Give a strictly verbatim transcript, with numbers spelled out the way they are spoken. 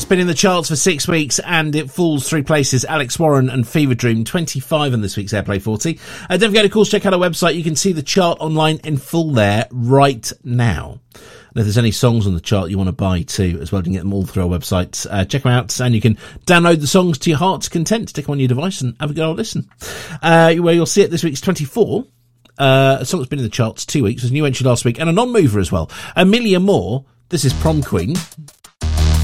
It's been in the charts for six weeks and it falls three places. Alex Warren and Fever Dream, twenty-five on this week's Airplay forty. Uh, don't forget, of course, check out our website. You can see the chart online in full there right now. And if there's any songs on the chart you want to buy too, as well, you can get them all through our website. Uh, check them out, and you can download the songs to your heart's content. Stick them on your device and have a good old listen. Uh, where you'll see it this week's twenty-four. Uh, a song that's been in the charts two weeks, was a new entry last week, and a non-mover as well. Amelia Moore, this is Prom Queen.